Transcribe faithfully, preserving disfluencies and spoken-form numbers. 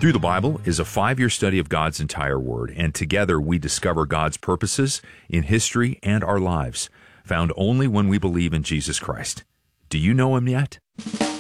Through the Bible is a five-year study of God's entire Word, and together we discover God's purposes in history and our lives, found only when we believe in Jesus Christ. Do you know Him yet?